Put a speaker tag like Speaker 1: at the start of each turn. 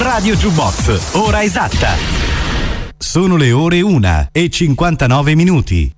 Speaker 1: Radio Jukebox, ora esatta. Sono le ore 1:59.